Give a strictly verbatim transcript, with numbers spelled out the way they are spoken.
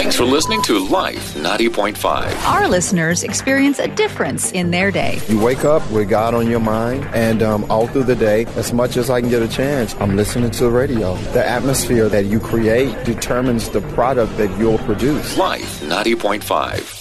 Thanks for listening to Life ninety point five. Our listeners experience a difference in their day. You wake up with God on your mind, and um, all through the day, as much as I can get a chance, I'm listening to the radio. The atmosphere that you create determines the product that you'll produce. Life ninety point five.